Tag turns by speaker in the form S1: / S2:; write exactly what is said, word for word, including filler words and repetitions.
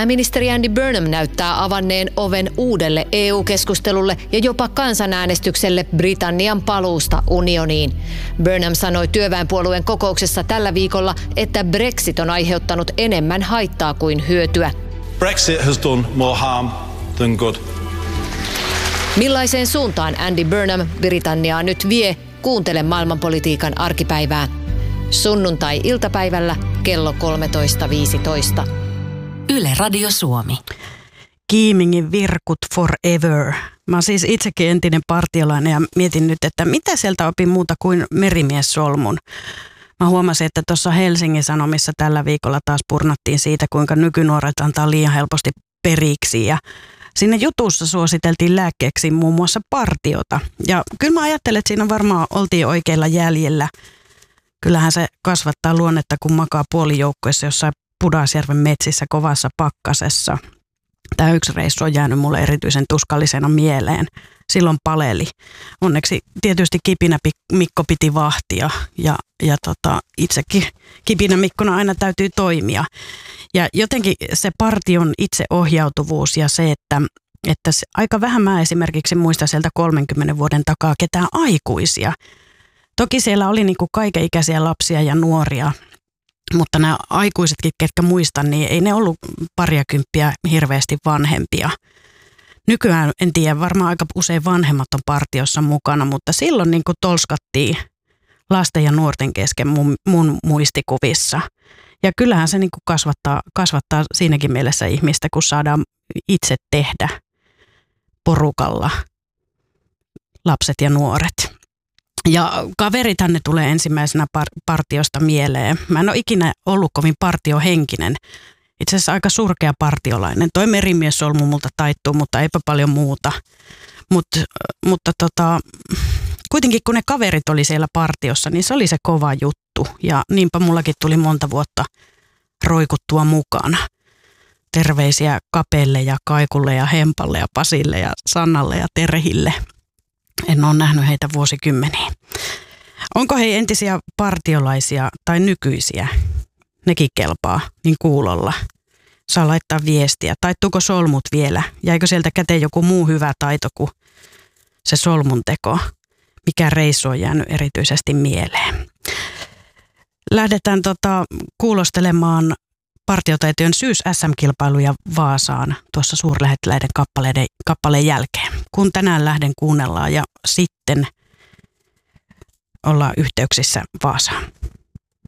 S1: Pääministeri Andy Burnham näyttää avanneen oven uudelle E U-keskustelulle ja jopa kansanäänestykselle Britannian paluusta unioniin. Burnham sanoi työväenpuolueen kokouksessa tällä viikolla, että Brexit on aiheuttanut enemmän haittaa kuin hyötyä.
S2: Brexit has done more harm than good.
S1: Millaiseen suuntaan Andy Burnham Britanniaa nyt vie? Kuuntele maailmanpolitiikan arkipäivää. Sunnuntai-iltapäivällä kello kolmetoista viisitoista.
S3: Yle Radio Suomi.
S4: Kiimingin virkut forever. Mä oon siis itsekin entinen partiolainen ja mietin nyt, että mitä sieltä opin muuta kuin merimiessolmun. Mä huomasin, että tuossa Helsingin Sanomissa tällä viikolla taas purnattiin siitä, kuinka nykynuoret antaa liian helposti periksi ja siinä jutussa suositeltiin lääkkeeksi muun muassa partiota. Ja kyllä mä ajattelen, että siinä varmaan oltiin oikeilla jäljellä. Kyllähän se kasvattaa luonnetta, kun makaa puolijoukkueessa jossain Pudasjärven metsissä kovassa pakkasessa. Tämä yksi reissu on jäänyt mulle erityisen tuskallisena mieleen. Silloin paleli. Onneksi tietysti Kipinä Mikko piti vahtia ja, ja tota, itsekin Kipinä Mikkona aina täytyy toimia. Ja jotenkin se partion itseohjautuvuus ja se, että, että se, aika vähän mä esimerkiksi muistan sieltä kolmenkymmenen vuoden takaa ketään aikuisia. Toki siellä oli niin kuin kaikenikäisiä lapsia ja nuoria, mutta nämä aikuisetkin, ketkä muistan, niin ei ne ollut pariakymppiä hirveästi vanhempia. Nykyään en tiedä, varmaan aika usein vanhemmat on partiossa mukana, mutta silloin niin kuin tolskattiin lasten ja nuorten kesken mun, mun muistikuvissa. Ja kyllähän se niin kuin kasvattaa, kasvattaa siinäkin mielessä ihmistä, kun saadaan itse tehdä porukalla lapset ja nuoret. Ja kaverithan ne tulee ensimmäisenä par- partiosta mieleen. Mä en ole ikinä ollut kovin partiohenkinen. Itse asiassa aika surkea partiolainen. Toi merimiessolmu multa taittuu, mutta eipä paljon muuta. Mut, mutta tota, kuitenkin kun ne kaverit oli siellä partiossa, niin se oli se kova juttu. Ja niinpä mullakin tuli monta vuotta roikuttua mukana. Terveisiä Kapelle ja Kaikulle ja Hempalle ja Pasille ja Sannalle ja Terhille. En ole nähnyt heitä vuosikymmeniin. Onko he entisiä partiolaisia tai nykyisiä? Nekin kelpaa, niin kuulolla. Saa laittaa viestiä. Taittuuko solmut vielä? Jäikö sieltä käteen joku muu hyvä taito kuin se solmun teko? Mikä reissu on jäänyt erityisesti mieleen? Lähdetään tota, kuulostelemaan partiotaitojen syys-S M-kilpailuja Vaasaan tuossa suurlähettiläiden kappaleiden, kappaleen jälkeen. Kun tänään lähden kuunnellaan ja sitten ollaan yhteyksissä Vaasaan.